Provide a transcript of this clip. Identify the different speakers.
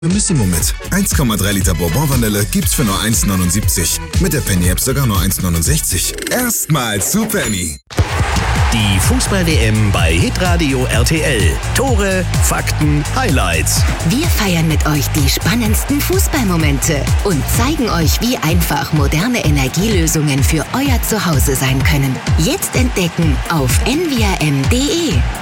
Speaker 1: Missimo mit. 1,3 Liter Bourbon Vanille gibt's für nur 1,79. Mit der Penny App sogar nur 1,69. Erstmals zu Penny.
Speaker 2: Die Fußball-WM bei Hitradio RTL. Tore, Fakten, Highlights.
Speaker 3: Wir feiern mit euch die spannendsten Fußballmomente und zeigen euch, wie einfach moderne Energielösungen für euer Zuhause sein können. Jetzt entdecken auf nvrm.de.